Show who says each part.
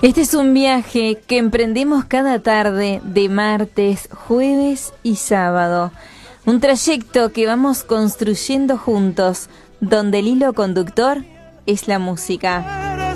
Speaker 1: Este es un viaje que emprendemos cada tarde de martes, jueves y sábado. Un trayecto que vamos construyendo juntos, donde el hilo conductor es la música.